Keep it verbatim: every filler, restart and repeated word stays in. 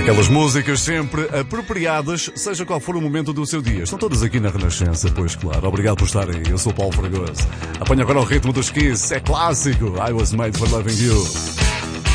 Aquelas músicas sempre apropriadas, seja qual for o momento do seu dia. Estão todas aqui na Renascença, pois claro. Obrigado por estar aí. Eu sou o Paulo Fragoso. Apanha agora o ritmo dos Kiss. É clássico. I was made for loving you.